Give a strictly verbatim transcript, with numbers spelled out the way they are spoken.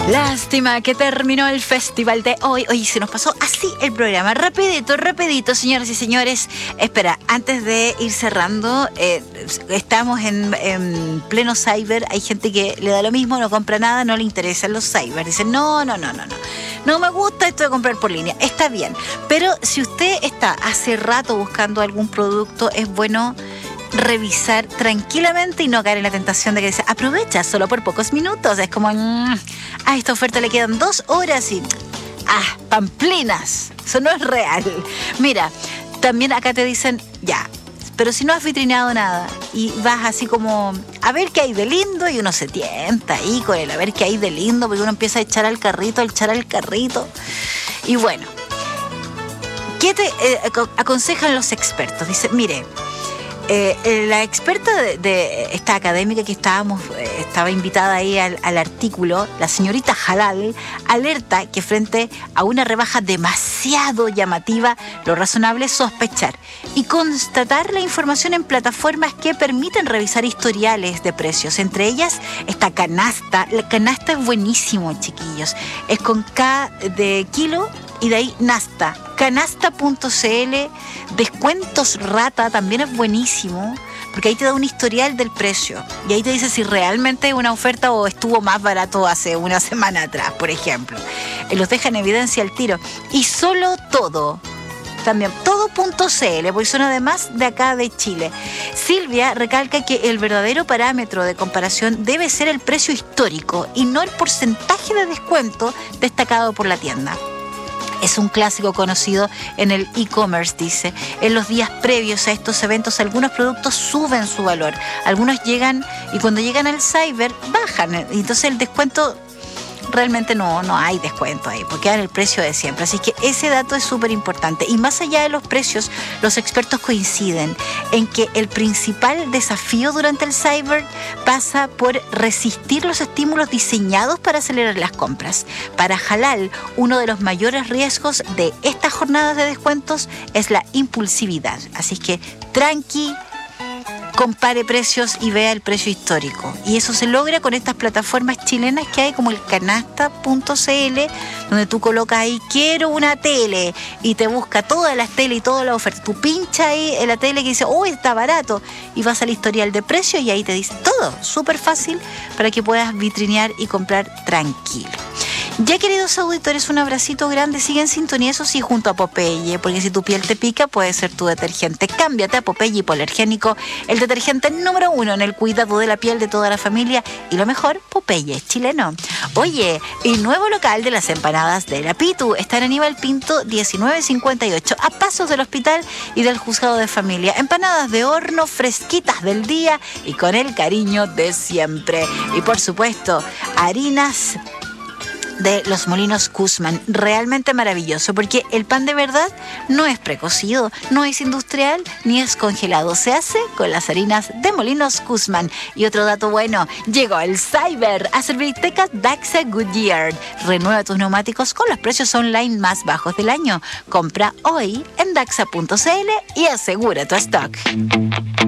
Lástima que terminó el festival de hoy. Hoy se nos pasó así el programa. Rapidito, rapidito, señoras y señores. Espera, antes de ir cerrando, eh, estamos en, en pleno cyber. Hay gente que le da lo mismo, no compra nada, no le interesan los cyber. Dicen, no, no, no, no, no. No me gusta esto de comprar por línea. Está bien. Pero si usted está hace rato buscando algún producto, es bueno revisar tranquilamente y no caer en la tentación de que dice, aprovecha solo por pocos minutos. Es como, mmm, a esta oferta le quedan dos horas y, ah, pamplinas. Eso no es real. Mira, también acá te dicen, ya, pero si no has vitrinado nada y vas así como a ver qué hay de lindo y uno se tienta ahí con el a ver qué hay de lindo porque uno empieza a echar al carrito, a echar al carrito. Y bueno, ¿qué te eh, aconsejan los expertos? Dice, mire, Eh, la experta de, de esta académica que estábamos, eh, estaba invitada ahí al, al artículo, la señorita Halal, alerta que frente a una rebaja demasiado llamativa, lo razonable es sospechar y constatar la información en plataformas que permiten revisar historiales de precios. Entre ellas esta canasta. La canasta es buenísimo, chiquillos. Es con K de kilo y de ahí Nasta. Canasta punto c l, descuentos rata, también es buenísimo, porque ahí te da un historial del precio y ahí te dice si realmente es una oferta o estuvo más barato hace una semana atrás, por ejemplo. Eh, los deja en evidencia al tiro. Y solo todo, también todo punto c l, porque son además de acá de Chile. Silvia recalca que el verdadero parámetro de comparación debe ser el precio histórico y no el porcentaje de descuento destacado por la tienda. Es un clásico conocido en el e-commerce, dice. En los días previos a estos eventos, algunos productos suben su valor. Algunos llegan, y cuando llegan al cyber, bajan. Entonces el descuento, realmente no, no hay descuento ahí, porque dan el precio de siempre. Así que ese dato es súper importante. Y más allá de los precios, los expertos coinciden en que el principal desafío durante el cyber pasa por resistir los estímulos diseñados para acelerar las compras. Para Halal, uno de los mayores riesgos de estas jornadas de descuentos es la impulsividad. Así que tranqui, compare precios y vea el precio histórico. Y eso se logra con estas plataformas chilenas que hay, como el canasta punto c l, donde tú colocas ahí, quiero una tele, y te busca todas las teles y todas las ofertas. Tú pinchas ahí en la tele que dice, oh, está barato, y vas al historial de precios y ahí te dice todo. Súper fácil para que puedas vitrinear y comprar tranquilo. Ya, queridos auditores, un abracito grande. Sigue en sintonía, eso sí, junto a Popeye, porque si tu piel te pica, puede ser tu detergente. Cámbiate a Popeye Hipoalergénico, el detergente número uno en el cuidado de la piel de toda la familia. Y lo mejor, Popeye es chileno. Oye, el nuevo local de las empanadas de la Pitu está en Aníbal Pinto diecinueve cincuenta y ocho, a pasos del hospital y del juzgado de familia. Empanadas de horno, fresquitas del día y con el cariño de siempre. Y por supuesto, harinas de los Molinos Guzmán, realmente maravilloso, porque el pan de verdad no es precocido, no es industrial, ni es congelado, se hace con las harinas de Molinos Guzmán. Y otro dato bueno, llegó el cyber a Servitecas Daxa Goodyear. Renueva tus neumáticos con los precios online más bajos del año. Compra hoy en daxa punto c l y asegura tu stock.